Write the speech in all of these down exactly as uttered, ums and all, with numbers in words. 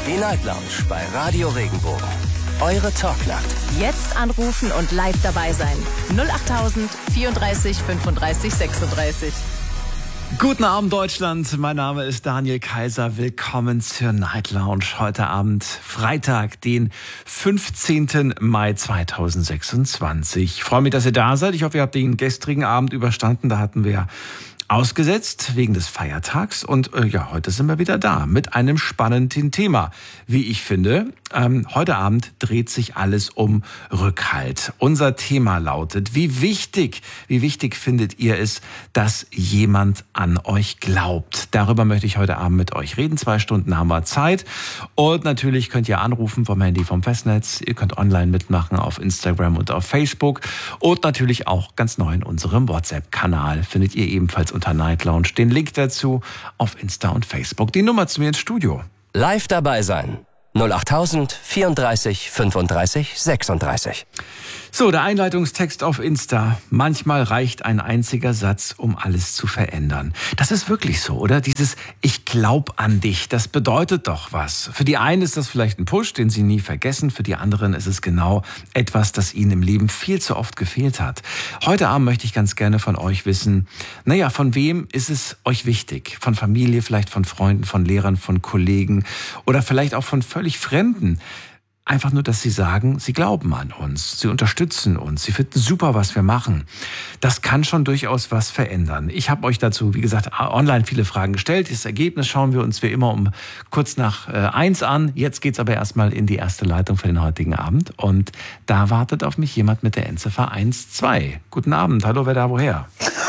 Die Night Lounge bei Radio Regenbogen. Eure Talknacht. Jetzt anrufen und live dabei sein. null achttausend vierunddreißig fünfunddreißig sechsunddreißig. Guten Abend, Deutschland. Mein Name ist Daniel Kaiser. Willkommen zur Night Lounge. Heute Abend, Freitag, den fünfzehnten Mai zweitausendsechsundzwanzig. Ich freue mich, dass ihr da seid. Ich hoffe, ihr habt den gestrigen Abend überstanden. Da hatten wir ausgesetzt wegen des Feiertags. Und äh, ja, heute sind wir wieder da mit einem spannenden Thema, wie ich finde. Ähm, heute Abend dreht sich alles um Rückhalt. Unser Thema lautet, wie wichtig, wie wichtig findet ihr es, dass jemand an euch glaubt? Darüber möchte ich heute Abend mit euch reden. Zwei Stunden haben wir Zeit. Und natürlich könnt ihr anrufen vom Handy, vom Festnetz. Ihr könnt online mitmachen auf Instagram und auf Facebook. Und natürlich auch ganz neu in unserem WhatsApp-Kanal findet ihr ebenfalls unter Night Lounge den Link dazu auf Insta und Facebook. Die Nummer zu mir ins Studio. Live dabei sein. null achttausend vierunddreißig fünfunddreißig sechsunddreißig. So, der Einleitungstext auf Insta. Manchmal reicht ein einziger Satz, um alles zu verändern. Das ist wirklich so, oder? Dieses Ich glaub an dich, das bedeutet doch was. Für die einen ist das vielleicht ein Push, den sie nie vergessen. Für die anderen ist es genau etwas, das ihnen im Leben viel zu oft gefehlt hat. Heute Abend möchte ich ganz gerne von euch wissen, naja, von wem ist es euch wichtig? Von Familie, vielleicht von Freunden, von Lehrern, von Kollegen oder vielleicht auch von völlig Fremden. Einfach nur, dass sie sagen, sie glauben an uns, sie unterstützen uns, sie finden super, was wir machen. Das kann schon durchaus was verändern. Ich habe euch dazu, wie gesagt, online viele Fragen gestellt. Das Ergebnis schauen wir uns wie immer um kurz nach äh, eins an. Jetzt geht's aber erstmal in die erste Leitung für den heutigen Abend. Und da wartet auf mich jemand mit der Endziffer eins zwei. Guten Abend, hallo, wer da woher?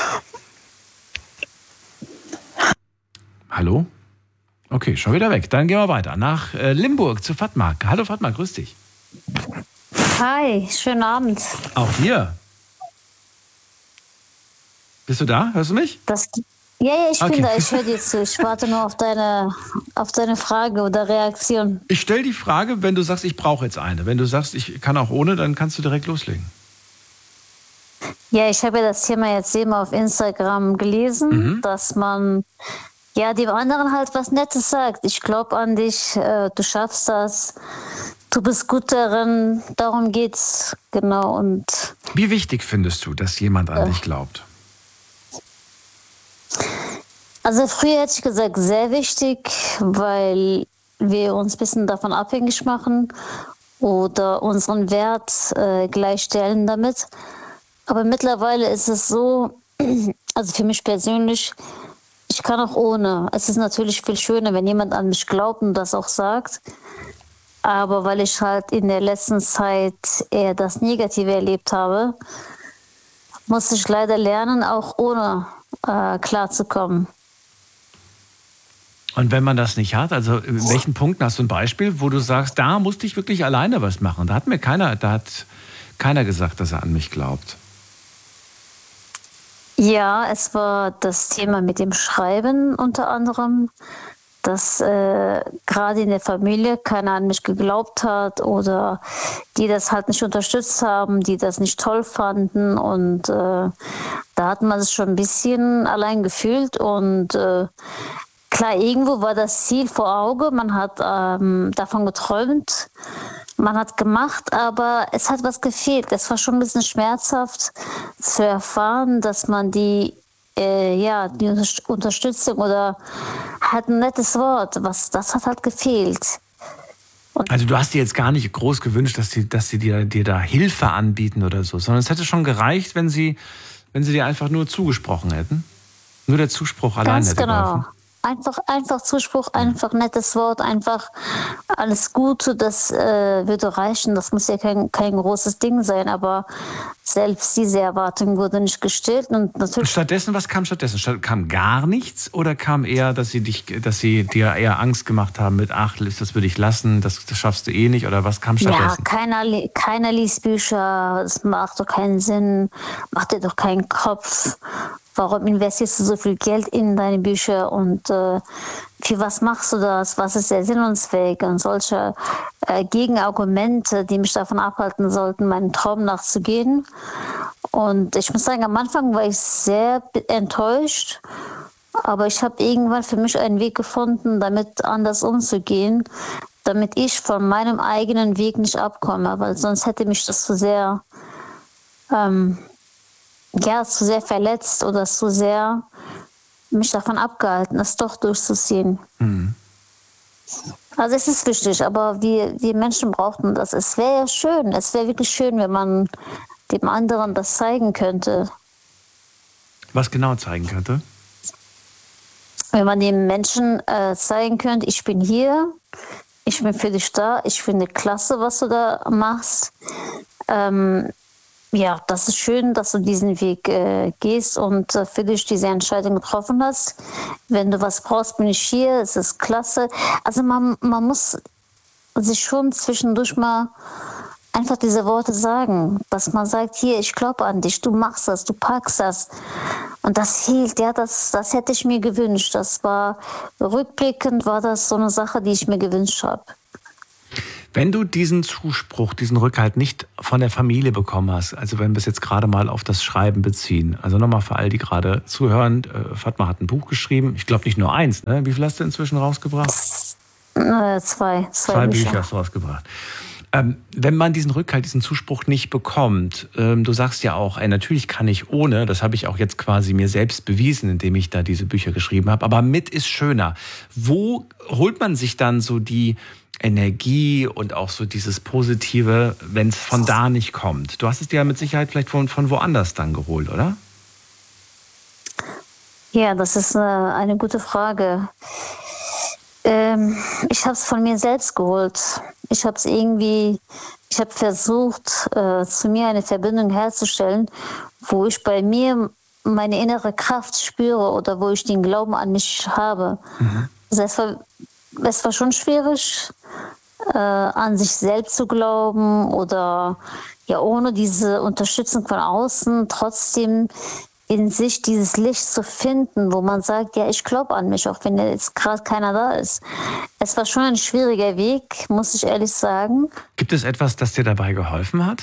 Hallo? Okay, schon wieder weg. Dann gehen wir weiter nach äh, Limburg zu Fatma. Hallo Fatma, grüß dich. Hi, schönen Abend. Auch dir. Bist du da? Hörst du mich? Das, ja, ja, ich Okay. bin da. Ich höre dir zu. Ich warte nur auf deine, auf deine Frage oder Reaktion. Ich stelle die Frage, wenn du sagst, ich brauche jetzt eine. Wenn du sagst, ich kann auch ohne, dann kannst du direkt loslegen. Ja, ich habe ja das Thema jetzt eben auf Instagram gelesen, Mhm. dass man ja dem anderen halt was Nettes sagt. Ich glaube an dich, äh, du schaffst das, du bist gut darin, darum geht's. Genau. Und Wie wichtig findest du, dass jemand an Äh. dich glaubt? also früher hätte ich gesagt, sehr wichtig, weil wir uns ein bisschen davon abhängig machen oder unseren Wert äh, gleichstellen damit. Aber mittlerweile ist es so, also für mich persönlich, ich kann auch ohne. Es ist natürlich viel schöner, wenn jemand an mich glaubt und das auch sagt. Aber weil ich halt in der letzten Zeit eher das Negative erlebt habe, muss ich leider lernen, auch ohne äh, klarzukommen. Und wenn man das nicht hat, also in welchen Punkten hast du ein Beispiel, wo du sagst, da musste ich wirklich alleine was machen? Da hat mir keiner, da hat keiner gesagt, dass er an mich glaubt. Ja, es war das Thema mit dem Schreiben unter anderem, dass äh, gerade in der Familie keiner an mich geglaubt hat oder die das halt nicht unterstützt haben, die das nicht toll fanden. Und äh, da hat man sich schon ein bisschen allein gefühlt. Und äh, klar, irgendwo war das Ziel vor Auge. Man hat ähm, davon geträumt. Man hat gemacht, aber es hat was gefehlt. Es war schon ein bisschen schmerzhaft zu erfahren, dass man die, äh, ja, die Unterstützung oder halt ein nettes Wort, was, das hat halt gefehlt. Und Also du hast dir jetzt gar nicht groß gewünscht, dass sie, dass sie dir, dir da Hilfe anbieten oder so, sondern es hätte schon gereicht, wenn sie, wenn sie dir einfach nur zugesprochen hätten. Nur der Zuspruch allein ganz hätte genau. geholfen. Einfach, einfach Zuspruch, einfach nettes Wort, einfach alles Gute, das äh, würde reichen. Das muss ja kein, kein großes Ding sein, aber selbst diese Erwartung wurde nicht gestellt. Und Und natürlich, stattdessen, was kam stattdessen? Statt, kam gar nichts oder kam eher, dass sie dich, dass sie dir eher Angst gemacht haben mit, ach, das würde ich lassen, das, das schaffst du eh nicht, oder was kam ja, stattdessen? keiner, li- keiner liest Bücher, es macht doch keinen Sinn, macht dir doch keinen Kopf. Warum investierst du so viel Geld in deine Bücher und äh, für was machst du das? Was ist der Sinn und Zweck? Und solche äh, Gegenargumente, die mich davon abhalten sollten, meinen Traum nachzugehen. Und ich muss sagen, am Anfang war ich sehr enttäuscht, aber ich habe irgendwann für mich einen Weg gefunden, damit anders umzugehen. damit ich von meinem eigenen Weg nicht abkomme, weil sonst hätte mich das zu sehr, ähm, ja, zu sehr verletzt oder zu sehr mich davon abgehalten, es doch durchzuziehen. Mhm. Also es ist wichtig, aber wir, wir Menschen brauchten das. Es wäre ja schön, es wäre wirklich schön, wenn man dem anderen das zeigen könnte. Was genau zeigen könnte? Wenn man dem Menschen äh, zeigen könnte, ich bin hier, ich bin für dich da, ich finde klasse, was du da machst. Ähm, ja, das ist schön, dass du diesen Weg äh, gehst und äh, für dich diese Entscheidung getroffen hast. Wenn du was brauchst, bin ich hier, es ist klasse. Also man, man muss sich schon zwischendurch mal einfach diese Worte sagen, dass man sagt, hier, ich glaube an dich, du machst das, du packst das. Und das hielt, ja, das, das hätte ich mir gewünscht. Das war, rückblickend war das so eine Sache, die ich mir gewünscht habe. Wenn du diesen Zuspruch, diesen Rückhalt nicht von der Familie bekommen hast, also wenn wir es jetzt gerade mal auf das Schreiben beziehen, also nochmal für all die gerade zuhören, äh, Fatma hat ein Buch geschrieben, ich glaube nicht nur eins, ne? Wie viel hast du inzwischen rausgebracht? Äh, zwei. Zwei, zwei Bücher. Bücher hast du rausgebracht. Ähm, wenn man diesen Rückhalt, diesen Zuspruch nicht bekommt, ähm, du sagst ja auch, ey, natürlich kann ich ohne, das habe ich auch jetzt quasi mir selbst bewiesen, indem ich da diese Bücher geschrieben habe, aber mit ist schöner. Wo holt man sich dann so die Energie und auch so dieses Positive, wenn es von da nicht kommt? Du hast es dir ja mit Sicherheit vielleicht von, von woanders dann geholt, oder? Ja, das ist eine, eine gute Frage. Ähm, ich habe es von mir selbst geholt. Ich habe es irgendwie, ich habe versucht, äh, zu mir eine Verbindung herzustellen, wo ich bei mir meine innere Kraft spüre oder wo ich den Glauben an mich habe. Mhm. Also es war, es war schon schwierig, äh, an sich selbst zu glauben oder ja ohne diese Unterstützung von außen trotzdem in sich dieses Licht zu finden, wo man sagt, ja, ich glaube an mich, auch wenn jetzt gerade keiner da ist. Es war schon ein schwieriger Weg, muss ich ehrlich sagen. Gibt es etwas, das dir dabei geholfen hat?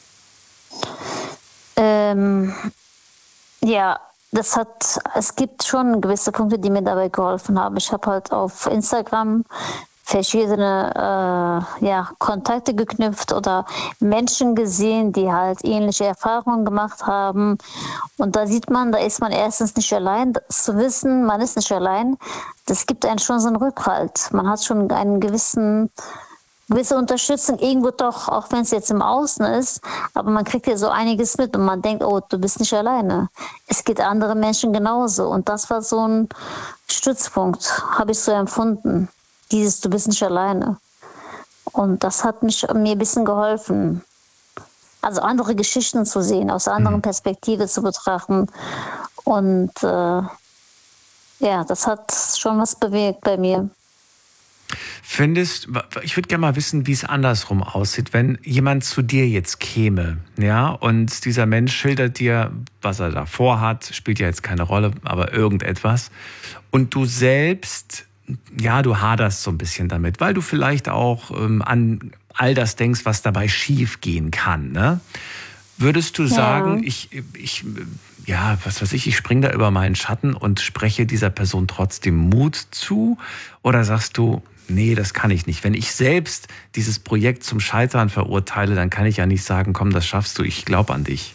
Ähm, ja, das hat, es gibt schon gewisse Punkte, die mir dabei geholfen haben. Ich habe halt auf Instagram verschiedene äh, ja, Kontakte geknüpft oder Menschen gesehen, die halt ähnliche Erfahrungen gemacht haben. Und da sieht man, da ist man erstens nicht allein. Zu wissen, man ist nicht allein, das gibt einen schon so einen Rückhalt. Man hat schon einen gewissen gewisse Unterstützung irgendwo doch, auch wenn es jetzt im Außen ist, aber man kriegt ja so einiges mit und man denkt, oh, du bist nicht alleine. Es geht anderen Menschen genauso. Und das war so ein Stützpunkt, habe ich so empfunden. Dieses, du bist nicht alleine. Und das hat mich, mir ein bisschen geholfen. Also andere Geschichten zu sehen, aus einer anderen Perspektive zu betrachten. Und äh, ja, das hat schon was bewegt bei mir. Findest, ich würde gerne mal wissen, wie es andersrum aussieht, wenn jemand zu dir jetzt käme, ja, und dieser Mensch schildert dir, was er da vorhat, spielt ja jetzt keine Rolle, aber irgendetwas, und du selbst, ja, du haderst so ein bisschen damit, weil du vielleicht auch ähm, an all das denkst, was dabei schief gehen kann, ne? Würdest du sagen, ja. ich, ich, ja, was weiß ich, ich springe da über meinen Schatten und spreche dieser Person trotzdem Mut zu? Oder sagst du, nee, das kann ich nicht. Wenn ich selbst dieses Projekt zum Scheitern verurteile, dann kann ich ja nicht sagen, komm, das schaffst du, ich glaube an dich.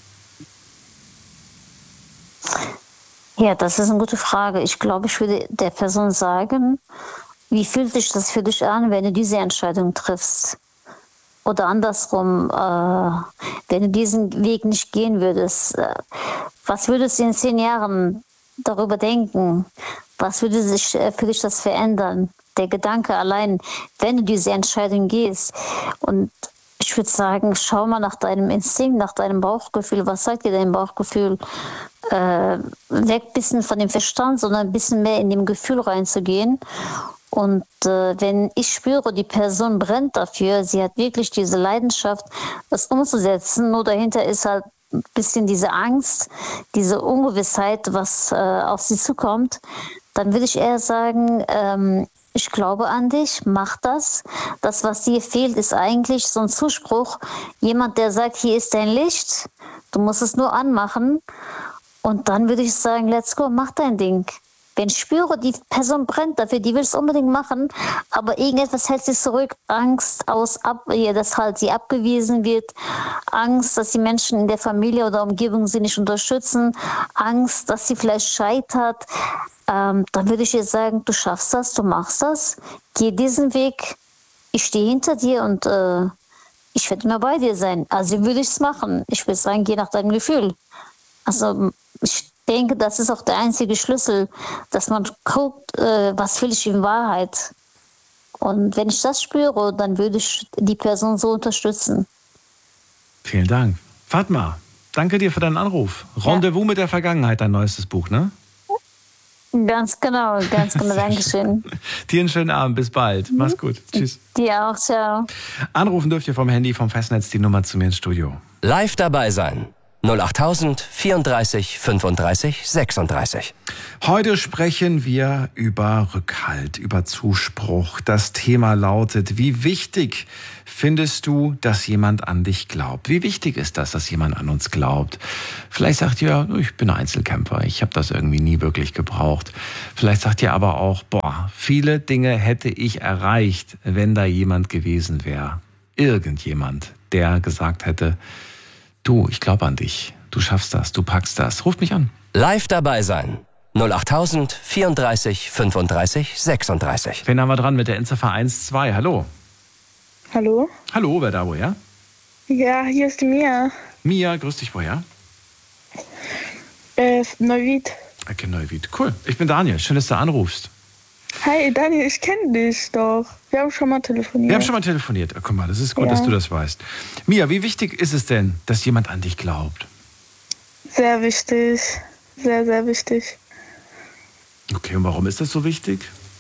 Ja, das ist eine gute Frage. Ich glaube, ich würde der Person sagen, wie fühlt sich das für dich an, wenn du diese Entscheidung triffst? Oder andersrum, äh, wenn du diesen Weg nicht gehen würdest, äh, was würdest du in zehn Jahren darüber denken? Was würde sich äh, für dich das verändern? Der Gedanke allein, wenn du diese Entscheidung gehst. Und ich würde sagen, schau mal nach deinem Instinkt, nach deinem Bauchgefühl. Was sagt dir dein Bauchgefühl? Äh, weg ein bisschen von dem Verstand, sondern ein bisschen mehr in dem Gefühl reinzugehen. Und äh, wenn ich spüre, die Person brennt dafür, sie hat wirklich diese Leidenschaft, das umzusetzen, nur dahinter ist halt ein bisschen diese Angst, diese Ungewissheit, was äh, auf sie zukommt, dann würde ich eher sagen, ähm, ich glaube an dich, mach das. Das, was dir fehlt, ist eigentlich so ein Zuspruch. Jemand, der sagt, hier ist dein Licht, du musst es nur anmachen. Und dann würde ich sagen, let's go, mach dein Ding. Wenn ich spüre, die Person brennt dafür, die will es unbedingt machen, aber irgendetwas hält sie zurück, Angst aus, ab, ja, dass halt sie abgewiesen wird, Angst, dass die Menschen in der Familie oder Umgebung sie nicht unterstützen, Angst, dass sie vielleicht scheitert, ähm, dann würde ich ihr sagen, du schaffst das, du machst das, geh diesen Weg, ich stehe hinter dir und äh, ich werde immer bei dir sein. Also würde ich es machen. Ich würde sagen, geh nach deinem Gefühl. Also ich denke, das ist auch der einzige Schlüssel, dass man guckt, äh, was will ich in Wahrheit. Und wenn ich das spüre, dann würde ich die Person so unterstützen. Vielen Dank. Fatma, danke dir für deinen Anruf. Rendezvous ja. mit der Vergangenheit, dein neuestes Buch, ne? Ganz genau, ganz genau. Dankeschön. Dir einen schönen Abend, bis bald. Mach's gut. Tschüss. Dir auch, ciao. Anrufen dürft ihr vom Handy, vom Festnetz die Nummer zu mir ins Studio. Live dabei sein. null acht vierunddreißig fünfunddreißig sechsunddreißig. Heute sprechen wir über Rückhalt, über Zuspruch. Das Thema lautet, wie wichtig findest du, dass jemand an dich glaubt? Wie wichtig ist das, dass jemand an uns glaubt? Vielleicht sagt ihr, ich bin Einzelkämpfer, ich habe das irgendwie nie wirklich gebraucht. Vielleicht sagt ihr aber auch, boah, viele Dinge hätte ich erreicht, wenn da jemand gewesen wäre. Irgendjemand, der gesagt hätte, du, ich glaube an dich. Du schaffst das, du packst das. Ruf mich an. Live dabei sein. null acht vierunddreißig fünfunddreißig sechsunddreißig. Wen haben wir dran mit der Endziffer eins zwei? Hallo. Hallo? Hallo, wer da woher? Ja, hier ist die Mia. Mia, grüß dich, woher? Äh, Neuwied. Okay, Neuwied. Cool. Ich bin Daniel. Schön, dass du anrufst. Hi, Daniel, ich kenne dich doch. Wir haben schon mal telefoniert. Wir haben schon mal telefoniert. Oh, guck mal, das ist gut, ja. dass du das weißt. Mia, wie wichtig ist es denn, dass jemand an dich glaubt? Sehr wichtig. Sehr, sehr wichtig. Okay, und warum ist das so wichtig?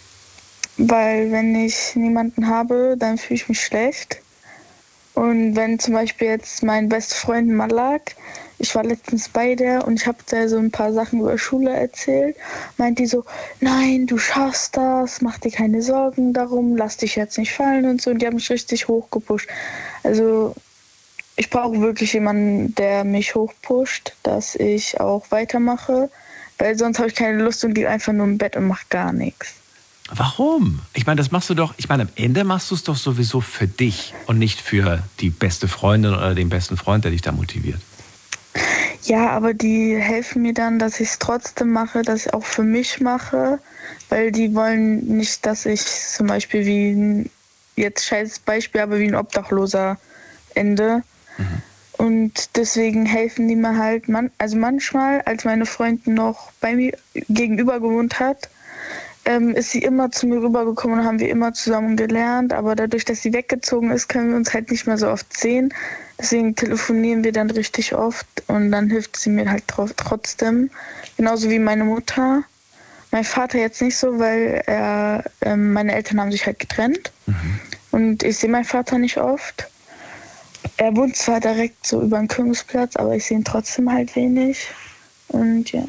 Weil wenn ich niemanden habe, dann fühle ich mich schlecht. Und wenn zum Beispiel jetzt mein bester Freund Malak, ich war letztens bei der und ich habe da so ein paar Sachen über Schule erzählt, meint die so, nein, du schaffst das, mach dir keine Sorgen darum, lass dich jetzt nicht fallen und so. Und die haben mich richtig hochgepusht. Also ich brauche wirklich jemanden, der mich hochpusht, dass ich auch weitermache, weil sonst habe ich keine Lust und liege einfach nur im Bett und mache gar nichts. Warum? Ich meine, das machst du doch, ich meine, am Ende machst du es doch sowieso für dich und nicht für die beste Freundin oder den besten Freund, der dich da motiviert. Ja, aber die helfen mir dann, dass ich es trotzdem mache, dass ich auch für mich mache, weil die wollen nicht, dass ich zum Beispiel wie ein, jetzt scheiß Beispiel, aber wie ein Obdachloser ende. Mhm. Und deswegen helfen die mir halt, man, also manchmal, als meine Freundin noch bei mir gegenüber gewohnt hat, ähm, ist sie immer zu mir rübergekommen und haben wir immer zusammen gelernt. Aber dadurch, dass sie weggezogen ist, können wir uns halt nicht mehr so oft sehen. Deswegen telefonieren wir dann richtig oft und dann hilft sie mir halt trotzdem. Genauso wie meine Mutter. Mein Vater jetzt nicht so, weil er, ähm, meine Eltern haben sich halt getrennt. Mhm. Und ich sehe meinen Vater nicht oft. Er wohnt zwar direkt so über den Königsplatz, aber ich sehe ihn trotzdem halt wenig. Und ja.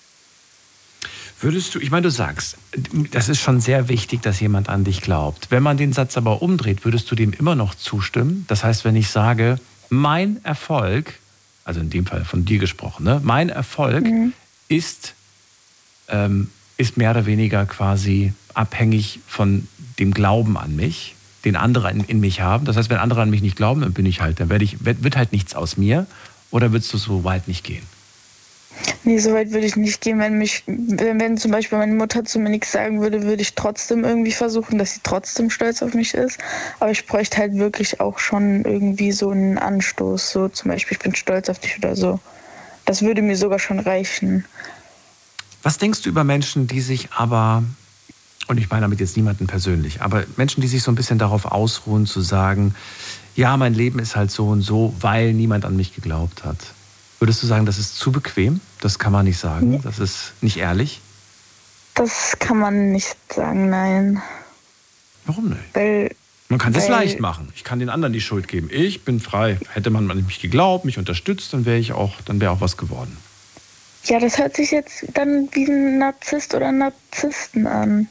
Würdest du, ich meine, du sagst, das ist schon sehr wichtig, dass jemand an dich glaubt. Wenn man den Satz aber umdreht, würdest du dem immer noch zustimmen? Das heißt, wenn ich sage, mein Erfolg, also in dem Fall von dir gesprochen, ne, mein Erfolg mhm. ist, ähm, ist mehr oder weniger quasi abhängig von dem Glauben an mich, den andere in, in mich haben. Das heißt, wenn andere an mich nicht glauben, dann bin ich halt, dann werde ich, wird halt nichts aus mir. Oder würdest du so weit nicht gehen? Nee, so weit würde ich nicht gehen. Wenn mich, wenn, wenn zum Beispiel meine Mutter zu mir nichts sagen würde, würde ich trotzdem irgendwie versuchen, dass sie trotzdem stolz auf mich ist. Aber ich bräuchte halt wirklich auch schon irgendwie so einen Anstoß. So zum Beispiel, ich bin stolz auf dich oder so. Das würde mir sogar schon reichen. Was denkst du über Menschen, die sich aber, und ich meine damit jetzt niemanden persönlich, aber Menschen, die sich so ein bisschen darauf ausruhen, zu sagen, ja, mein Leben ist halt so und so, weil niemand an mich geglaubt hat. Würdest du sagen, das ist zu bequem? Das kann man nicht sagen. Das ist nicht ehrlich? Das kann man nicht sagen, nein. Warum nicht? Weil, man kann es weil, leicht machen. Ich kann den anderen die Schuld geben. Ich bin frei. Hätte man an mich geglaubt, mich unterstützt, dann wäre ich auch, dann wäre auch was geworden. Ja, das hört sich jetzt dann wie ein Narzisst oder Narzissten an.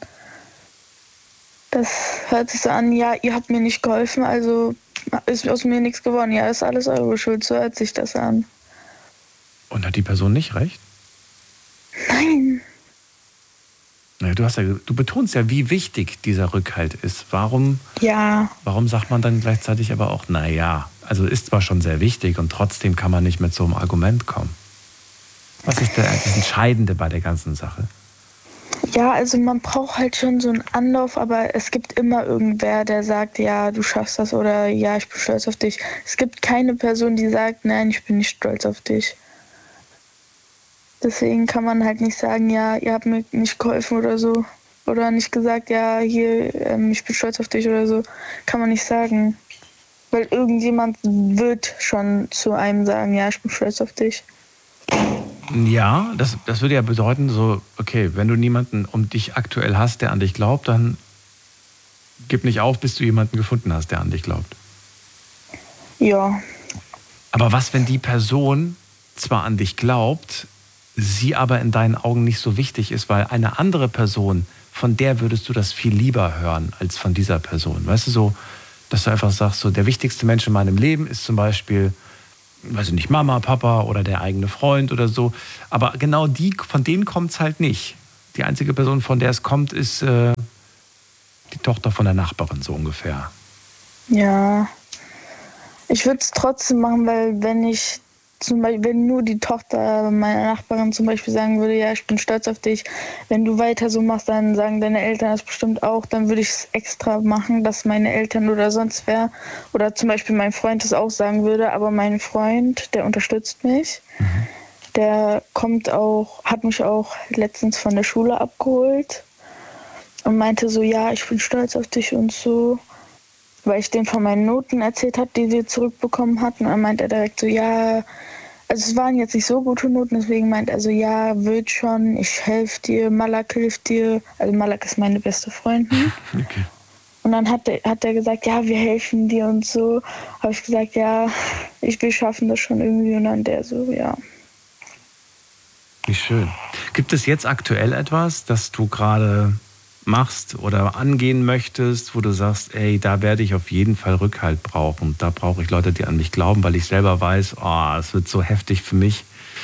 Das hört sich so an, ja, ihr habt mir nicht geholfen, also ist aus mir nichts geworden. Ja, ist alles eure Schuld, so hört sich das an. Und hat die Person nicht recht? Nein. Ja, du, hast ja, du betonst ja, wie wichtig dieser Rückhalt ist. Warum, Ja, warum sagt man dann gleichzeitig aber auch, naja, also ist zwar schon sehr wichtig und trotzdem kann man nicht mit so einem Argument kommen. Was ist der, das Entscheidende bei der ganzen Sache? ja, also man braucht halt schon so einen Anlauf, aber es gibt immer irgendwer, der sagt, ja, du schaffst das oder ja, ich bin stolz auf dich. Es gibt keine Person, die sagt, nein, ich bin nicht stolz auf dich. Deswegen kann man halt nicht sagen, ja, ihr habt mir nicht geholfen oder so. Oder nicht gesagt, ja, hier, ähm, ich bin stolz auf dich oder so. Kann man nicht sagen. Weil irgendjemand wird schon zu einem sagen, ja, ich bin stolz auf dich. Ja, das, das würde ja bedeuten, so, okay, wenn du niemanden um dich aktuell hast, der an dich glaubt, dann gib nicht auf, bis du jemanden gefunden hast, der an dich glaubt. Ja, Aber was, wenn die Person zwar an dich glaubt, sie aber in deinen Augen nicht so wichtig ist, weil eine andere Person, von der würdest du das viel lieber hören, als von dieser Person. Weißt du, so, dass du einfach sagst, so, der wichtigste Mensch in meinem Leben ist zum Beispiel, weiß ich nicht, Mama, Papa oder der eigene Freund oder so. Aber genau die, von denen kommt es halt nicht. Die einzige Person, von der es kommt, ist äh, die Tochter von der Nachbarin, so ungefähr. ja. Ich würde es trotzdem machen, weil wenn ich zum Beispiel, wenn nur die Tochter meiner Nachbarin zum Beispiel sagen würde, ja, ich bin stolz auf dich, wenn du weiter so machst, dann sagen deine Eltern das bestimmt auch, dann würde ich es extra machen, dass meine Eltern oder sonst wer oder zum Beispiel mein Freund das auch sagen würde, aber mein Freund, der unterstützt mich, mhm. der kommt auch, hat mich auch letztens von der Schule abgeholt und meinte so, ja, ich bin stolz auf dich und so. Weil ich denen von meinen Noten erzählt habe, die wir zurückbekommen hatten. Und dann meint er direkt so, ja, also es waren jetzt nicht so gute Noten, deswegen meint er so, ja, wird schon, ich helfe dir, Malak hilft dir. Also Malak ist meine beste Freundin. Okay. Und dann hat er hat er gesagt, ja, wir helfen dir und so. Habe ich gesagt, ja, ich will schaffen das schon irgendwie. Und dann der so, ja. Wie schön. Gibt es jetzt aktuell etwas, das du gerade machst oder angehen möchtest, wo du sagst, ey, da werde ich auf jeden Fall Rückhalt brauchen. Da brauche ich Leute, die an mich glauben, weil ich selber weiß, oh, es wird so heftig für mich.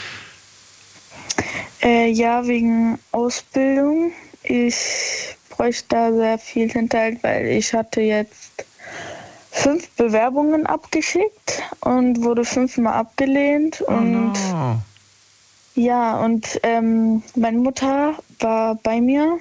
Äh, ja, wegen Ausbildung. Ich bräuchte da sehr viel Hinterhalt, weil ich hatte jetzt fünf Bewerbungen abgeschickt und wurde fünfmal abgelehnt. Oh und no. Ja, und ähm, meine Mutter war bei mir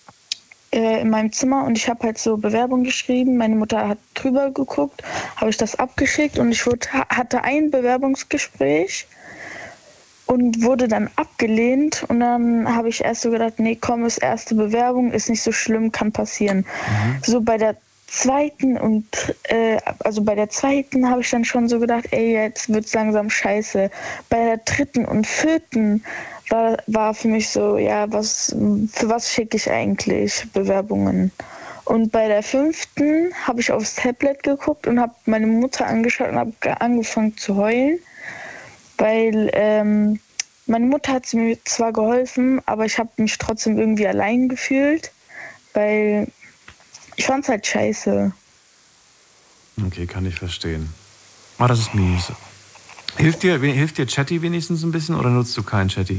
in meinem Zimmer und ich habe halt so Bewerbungen geschrieben. Meine Mutter hat drüber geguckt, habe ich das abgeschickt und ich wurde, hatte ein Bewerbungsgespräch und wurde dann abgelehnt und dann habe ich erst so gedacht, nee, komm, ist erste Bewerbung, ist nicht so schlimm, kann passieren. Mhm. So bei der zweiten und äh, also bei der zweiten habe ich dann schon so gedacht, ey, jetzt wird's langsam scheiße. Bei der dritten und vierten war, war für mich so, ja, was für was schicke ich eigentlich Bewerbungen? Und bei der fünften habe ich aufs Tablet geguckt und habe meine Mutter angeschaut und habe angefangen zu heulen, weil ähm, meine Mutter hat mir zwar geholfen, aber ich habe mich trotzdem irgendwie allein gefühlt, weil ich fand's halt scheiße. Okay, kann ich verstehen. Ah, das ist mies. Hilft dir, hilft dir Chatty wenigstens ein bisschen oder nutzt du keinen Chatty?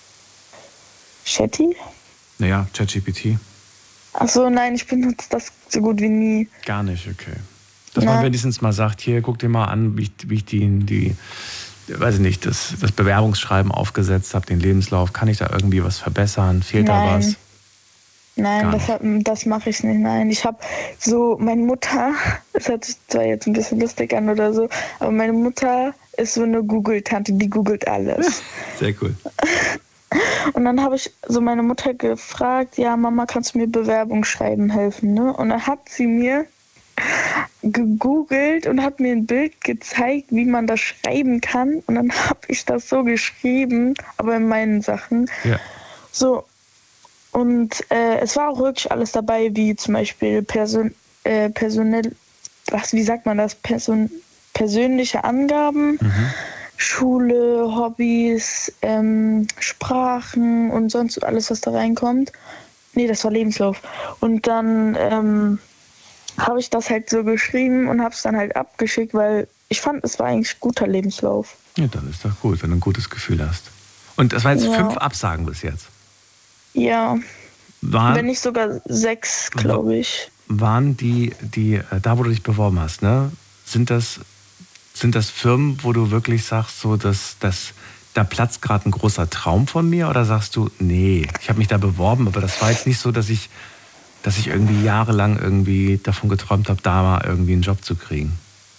Chatty? Naja, ChatGPT. Ach so, nein, ich benutze das so gut wie nie. Gar nicht, okay. Dass Na. man wenigstens mal sagt, hier, guck dir mal an, wie ich, wie ich die, die, weiß ich nicht, das, das Bewerbungsschreiben aufgesetzt habe, den Lebenslauf. Kann ich da irgendwie was verbessern? Fehlt Nein. da was? Nein, das, das mache ich nicht. Nein, ich habe so, meine Mutter, das hört sich zwar jetzt ein bisschen lustig an oder so, aber meine Mutter ist so eine Google-Tante, die googelt alles. Sehr cool. Und dann habe ich so meine Mutter gefragt, ja, Mama, kannst du mir Bewerbung schreiben helfen, ne? Und dann hat sie mir gegoogelt und hat mir ein Bild gezeigt, wie man das schreiben kann. Und dann habe ich das so geschrieben, aber in meinen Sachen. Ja. So. Und äh, es war auch wirklich alles dabei, wie zum Beispiel Person, äh, personell, was, wie sagt man das, Person, persönliche Angaben, mhm. Schule, Hobbys, ähm, Sprachen und sonst alles, was da reinkommt. Nee, das war Lebenslauf. Und dann ähm, habe ich das halt so geschrieben und habe es dann halt abgeschickt, weil ich fand, es war eigentlich guter Lebenslauf. Ja, dann ist doch gut, wenn du ein gutes Gefühl hast. Und das waren jetzt ja. fünf Absagen bis jetzt. Ja. Waren, Wenn nicht sogar sechs, glaube ich. Waren die, die, da wo du dich beworben hast, ne? Sind das, sind das Firmen, wo du wirklich sagst, so, dass, dass da platzt gerade ein großer Traum von mir? Oder sagst du, nee, ich habe mich da beworben, aber das war jetzt nicht so, dass ich, dass ich irgendwie jahrelang irgendwie davon geträumt habe, da mal irgendwie einen Job zu kriegen?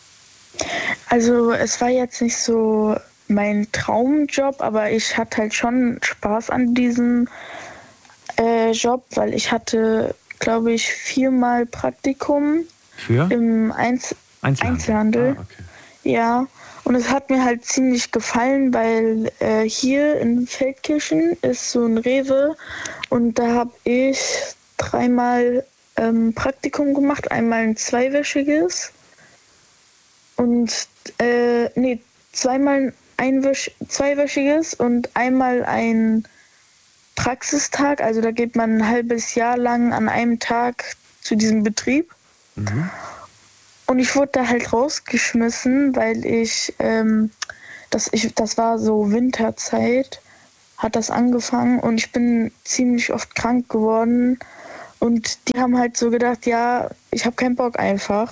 Also es war jetzt nicht so mein Traumjob, aber ich hatte halt schon Spaß an diesem äh, Job, weil ich hatte, glaube ich, viermal Praktikum Für? im Einz Einzelhandel. Einzelhandel. Ah, okay. Ja, und es hat mir halt ziemlich gefallen, weil äh, hier in Feldkirchen ist so ein Rewe und da habe ich dreimal ähm, Praktikum gemacht, einmal ein zweiwöchiges und äh, nee, zweimal ein Wöch zweiwöchiges und einmal ein Praxistag, also da geht man ein halbes Jahr lang an einem Tag zu diesem Betrieb. Mhm. Und ich wurde da halt rausgeschmissen, weil ich, ähm, das, ich, das war so Winterzeit, hat das angefangen und ich bin ziemlich oft krank geworden. Und die haben halt so gedacht, ja, ich habe keinen Bock einfach.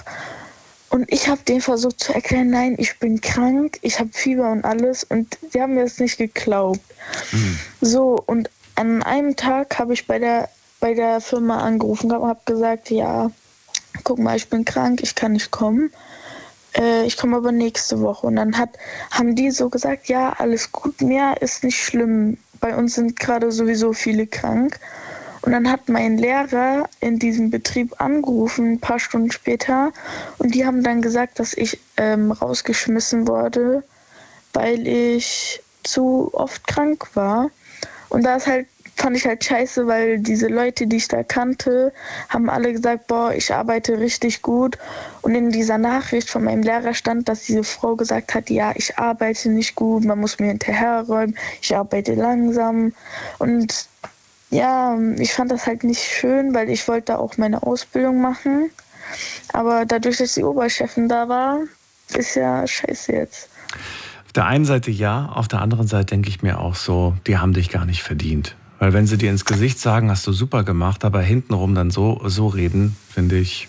Und ich habe denen versucht zu erklären, nein, ich bin krank, ich habe Fieber und alles. Und die haben mir das nicht geglaubt. Mhm. So, und an einem Tag habe ich bei der, bei der Firma angerufen und habe gesagt, ja, guck mal, ich bin krank, ich kann nicht kommen. Äh, ich komme aber nächste Woche. Und dann hat, haben die so gesagt, ja, alles gut, mehr ist nicht schlimm. Bei uns sind gerade sowieso viele krank. Und dann hat mein Lehrer in diesem Betrieb angerufen, ein paar Stunden später. Und die haben dann gesagt, dass ich ähm, rausgeschmissen wurde, weil ich zu oft krank war. Und da ist halt fand ich halt scheiße, weil diese Leute, die ich da kannte, haben alle gesagt, boah, ich arbeite richtig gut. Und in dieser Nachricht von meinem Lehrer stand, dass diese Frau gesagt hat, ja, ich arbeite nicht gut, man muss mir hinterherräumen, ich arbeite langsam. Und ja, ich fand das halt nicht schön, weil ich wollte auch meine Ausbildung machen. Aber dadurch, dass die Oberchefin da war, ist ja scheiße jetzt. Auf der einen Seite ja, auf der anderen Seite denke ich mir auch so, die haben dich gar nicht verdient. Weil wenn sie dir ins Gesicht sagen, hast du super gemacht, aber hintenrum dann so, so reden, finde ich.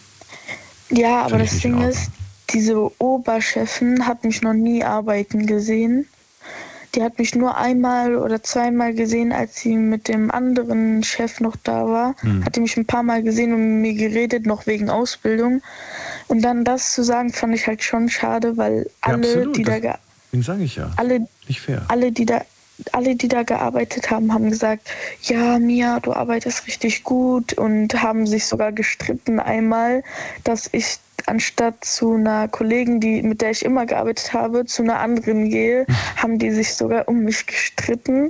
Ja, aber das Ding ist, diese Oberchefin hat mich noch nie arbeiten gesehen. Die hat mich nur einmal oder zweimal gesehen, als sie mit dem anderen Chef noch da war. Hm. Hat die mich ein paar Mal gesehen und mit mir geredet, noch wegen Ausbildung. Und dann das zu sagen, fand ich halt schon schade, weil alle, ja, die das, da deswegen sage ich ja. Alle, nicht fair. Alle, die da Alle, die da gearbeitet haben, haben gesagt, ja, Mia, du arbeitest richtig gut und haben sich sogar gestritten einmal, dass ich anstatt zu einer Kollegin, die, mit der ich immer gearbeitet habe, zu einer anderen gehe, haben die sich sogar um mich gestritten.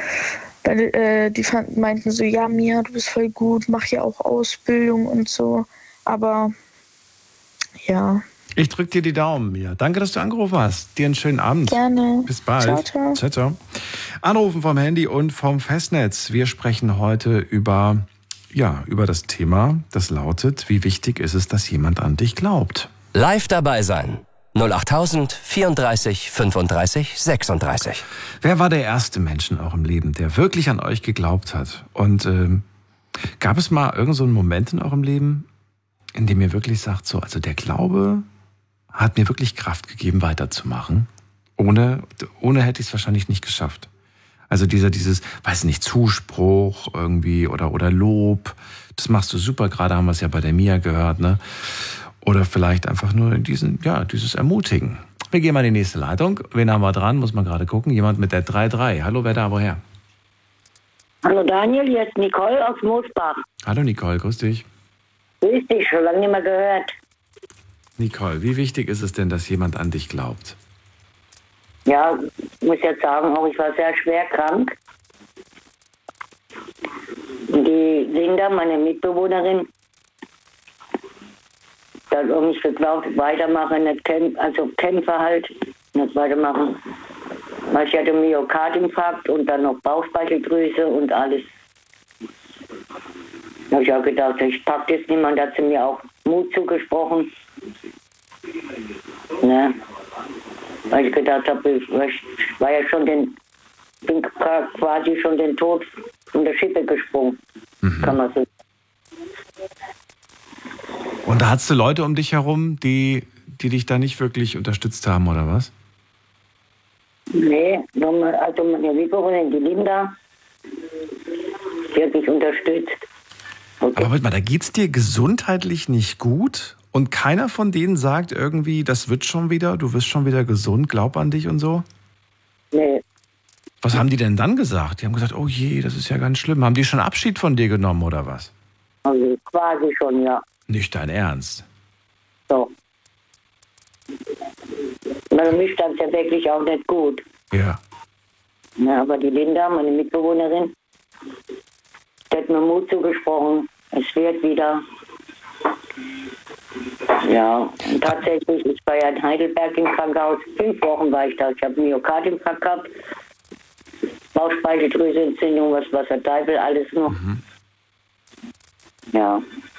Weil äh, die fand, meinten so, ja, Mia, du bist voll gut, mach ja auch Ausbildung und so. Aber ja. Ich drücke dir die Daumen, Mia. Danke, dass du angerufen hast. Dir einen schönen Abend. Gerne. Bis bald. Ciao, ciao. Ciao, ciao. Anrufen vom Handy und vom Festnetz. Wir sprechen heute über, ja, über das Thema, das lautet, wie wichtig ist es, dass jemand an dich glaubt? Live dabei sein. null acht vierunddreißig, fünfunddreißig, sechsunddreißig. Wer war der erste Mensch in eurem Leben, der wirklich an euch geglaubt hat? Und ähm, gab es mal irgend so einen Moment in eurem Leben, in dem ihr wirklich sagt, so, also der Glaube hat mir wirklich Kraft gegeben, weiterzumachen. Ohne, ohne hätte ich es wahrscheinlich nicht geschafft. Also dieser, dieses, weiß nicht, Zuspruch irgendwie oder, oder Lob, das machst du super, gerade haben wir es ja bei der Mia gehört, ne? Oder vielleicht einfach nur diesen, ja, dieses Ermutigen. Wir gehen mal in die nächste Leitung. Wen haben wir dran? Muss man gerade gucken. Jemand mit der drei drei. Hallo, wer da, woher? Hallo Daniel, hier ist Nicole aus Moosbach. Hallo Nicole, grüß dich. Grüß dich, schon lange nicht mehr gehört. Nicole, wie wichtig ist es denn, dass jemand an dich glaubt? Ja, ich muss jetzt sagen, auch ich war sehr schwer krank. Die Linda, meine Mitbewohnerin, hat an mich geglaubt, weitermachen, nicht kämpfen, also Kämpfe halt, nicht weitermachen. Weil ich hatte Myokardinfarkt und dann noch Bauchspeicheldrüse und alles. Da habe ich auch gedacht, ich packe das nicht mehr, und hat sie mir auch Mut zugesprochen. Ne? Weil ich gedacht habe, ich war ja schon den, bin quasi schon den Tod von der Schippe gesprungen. Mhm. Kann man so. Und da hattest du Leute um dich herum, die, die dich da nicht wirklich unterstützt haben, oder was? Nee, also meine Mitbewohnerin, die Linda, die hat mich unterstützt. Okay. Aber warte mal, da geht's dir gesundheitlich nicht gut? Und keiner von denen sagt irgendwie, das wird schon wieder, du wirst schon wieder gesund, glaub an dich und so? Nee. Was haben die denn dann gesagt? Die haben gesagt, oh je, das ist ja ganz schlimm. Haben die schon Abschied von dir genommen oder was? Also quasi schon, ja. Nicht dein Ernst? So. Bei mir stand es ja wirklich auch nicht gut. Ja. Na, aber die Linda, meine Mitbewohnerin, die hat mir Mut zugesprochen. Es wird wieder. Ja, und tatsächlich, ich war ja in Heidelberg im Krankenhaus. Fünf Wochen war ich da. Ich habe Myokardinfarkt gehabt. Bauchspeicheldrüseentzündung, was, was der Teufel, alles noch. Mhm. Ja.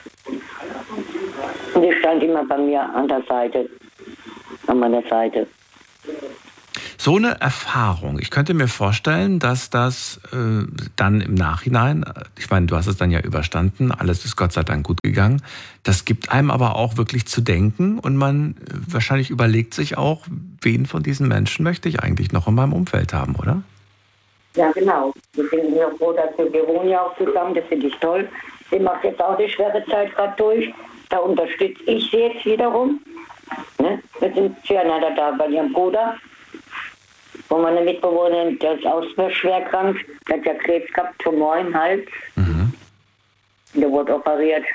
Und die stand immer bei mir an der Seite. An meiner Seite. So eine Erfahrung, ich könnte mir vorstellen, dass das äh, dann im Nachhinein, ich meine, du hast es dann ja überstanden, alles ist Gott sei Dank gut gegangen, das gibt einem aber auch wirklich zu denken und man äh, wahrscheinlich überlegt sich auch, wen von diesen Menschen möchte ich eigentlich noch in meinem Umfeld haben, oder? Ja, genau. Wir sind ja froh, dass wir, wir wohnen ja auch zusammen, das finde ich toll. Sie macht jetzt auch die schwere Zeit gerade durch, da unterstütze ich sie jetzt wiederum. Ne? Wir sind füreinander da bei ihrem Bruder. Wo meine Mitbewohnerin, der ist auch schwer krank, der hat ja Krebs gehabt, Tumor im Hals. Mhm. Der wurde operiert.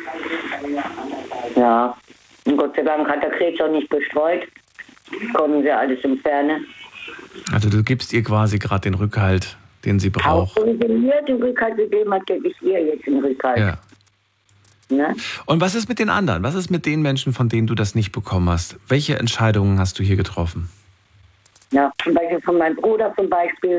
Ja, und Gott sei Dank hat der Krebs auch nicht bestreut. Konnten sie alles entfernen. Also du gibst ihr quasi gerade den Rückhalt, den sie braucht. Auch wenn sie mir den Rückhalt gegeben hat, gebe ich ihr jetzt den Rückhalt. Ja. Ne? Und was ist mit den anderen? Was ist mit den Menschen, von denen du das nicht bekommen hast? Welche Entscheidungen hast du hier getroffen? Ja, zum Beispiel von meinem Bruder zum Beispiel.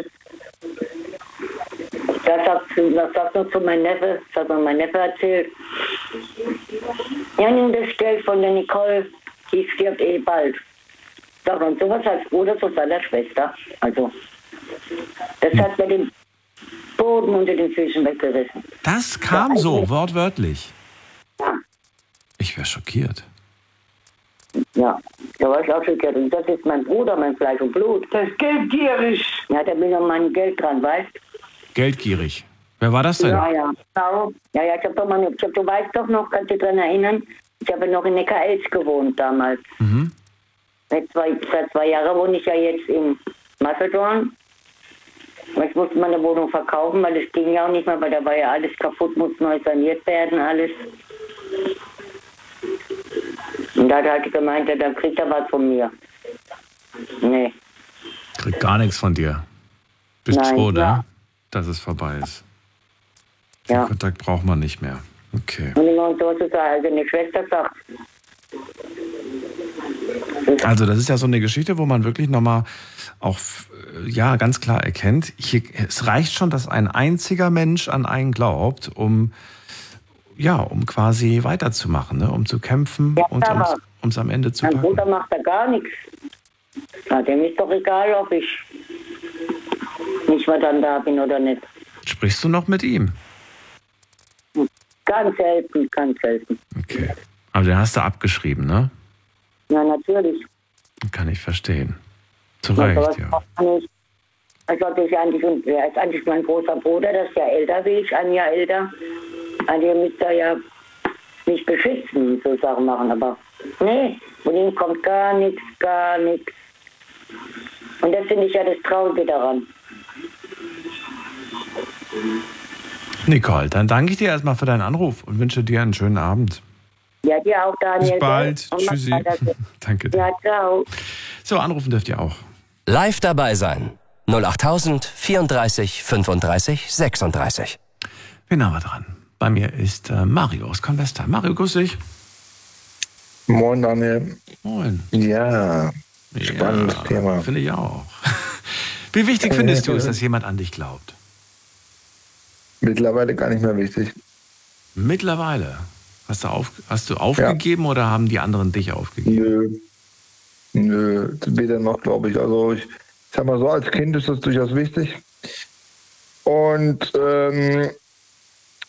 Das sagt, das sagt nur zu meinem Neffe, das hat mir mein Neffe erzählt. Ja, nimm das Geld von der Nicole, die stirbt eh bald. Doch, und sowas als Bruder zu seiner Schwester. Also, das hm. hat mir den Boden unter den Füßen weggerissen. Das kam ja, so, wortwörtlich? Ja. Ich wäre schockiert. Ja, da war ich auch schockiert. Und das ist mein Bruder, mein Fleisch und Blut. Das ist geldgierig. Ja, da bin ich an mein Geld dran, weißt du? Geldgierig. Wer war das denn? Ja, ja. Genau. Ja, ja, ich hab doch mal, ich hab, du weißt doch noch, kannst du dich daran erinnern? Ich habe noch in Neckarelz gewohnt damals. Mhm. Seit zwei, seit zwei Jahren wohne ich ja jetzt in Macedon. Ich musste meine Wohnung verkaufen, weil es ging ja auch nicht mehr, weil da war ja alles kaputt, muss neu saniert werden, alles. Und da hat er gemeint, dann kriegt er was von mir. Nee. Kriegt gar nichts von dir. Bist Nein, froh, ne? Ja. Dass es vorbei ist. Ja. Den Kontakt braucht man nicht mehr. Okay. Und immer so zu sagen, also eine Schwester sagt. Also das ist ja so eine Geschichte, wo man wirklich nochmal auch ja, ganz klar erkennt, hier, es reicht schon, dass ein einziger Mensch an einen glaubt, um ja, um quasi weiterzumachen, ne? Um zu kämpfen Ja, und um es am Ende zu mein packen. Bruder macht da gar nichts. Ja, dem ist doch egal, ob ich nicht mehr dann da bin oder nicht. Sprichst du noch mit ihm? Ganz selten, ganz selten. Okay. Aber den hast du abgeschrieben, ne? Ja, natürlich. Kann ich verstehen. Zu Recht, ja. Nicht. Also das ist eigentlich, er ist eigentlich mein großer Bruder, das ist ja älter wie ich, ein Jahr älter. Also ihr müsst da ja nicht beschützen, so Sachen machen, aber nee, von ihm kommt gar nichts, gar nichts. Und das finde ich ja das Traurige daran. Nicole, dann danke ich dir erstmal für deinen Anruf und wünsche dir einen schönen Abend. Ja, dir auch, Daniel. Bis bald. Tschüssi. Danke dir. Ja, ciao. So, anrufen dürft ihr auch. Live dabei sein. null achttausend vierunddreißig fünfunddreißig sechsunddreißig. Wen haben wir dran? Bei mir ist äh, Mario aus Convesta. Mario, grüß dich. Moin, Daniel. Moin. Ja, spannendes ja, Thema. Finde ich auch. Wie wichtig findest du es, dass jemand an dich glaubt? Mittlerweile gar nicht mehr wichtig. Mittlerweile? Hast du, auf, hast du aufgegeben ja. Oder haben die anderen dich aufgegeben? Nö. Nö, weder noch, glaube ich. Also ich sag mal so, als Kind ist das durchaus wichtig. Und ähm,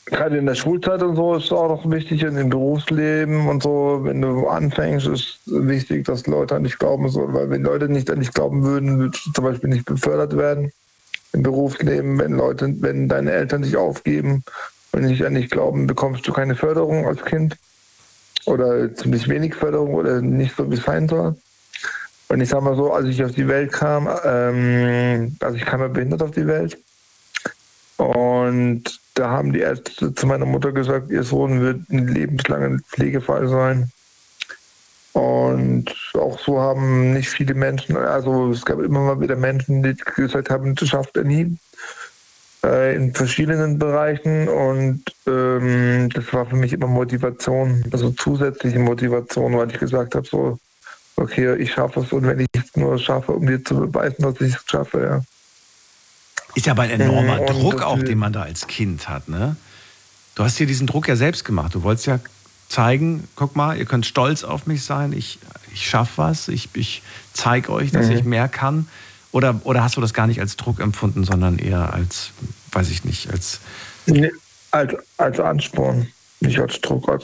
gerade in der Schulzeit und so ist es auch noch wichtig, in dem Berufsleben und so, wenn du anfängst, ist wichtig, dass Leute an dich glauben sollen, weil wenn Leute nicht an dich glauben würden, würdest du zum Beispiel nicht befördert werden im Berufsleben. Wenn Leute, wenn deine Eltern dich aufgeben und nicht an dich glauben, bekommst du keine Förderung als Kind oder ziemlich wenig Förderung oder nicht so, wie es sein soll. Und ich sag mal so, als ich auf die Welt kam, ähm, also ich kam ja behindert auf die Welt. Und da haben die Ärzte zu meiner Mutter gesagt, ihr Sohn wird ein lebenslanger Pflegefall sein. Und auch so haben nicht viele Menschen, also es gab immer mal wieder Menschen, die gesagt haben, das schafft er nie. Äh, in verschiedenen Bereichen. Und ähm, das war für mich immer Motivation, also zusätzliche Motivation, weil ich gesagt habe, so, okay, ich schaffe es, und wenn ich es nur schaffe, um dir zu beweisen, dass ich es schaffe, ja. Ist ja aber ein enormer und Druck auch, den man da als Kind hat, ne? Du hast dir diesen Druck ja selbst gemacht. Du wolltest ja zeigen, guck mal, ihr könnt stolz auf mich sein, ich, ich schaffe was, ich, ich zeige euch, dass mhm. ich mehr kann. Oder, oder hast du das gar nicht als Druck empfunden, sondern eher als, weiß ich nicht, als... Nee, als, als Ansporn, nicht als Druck, als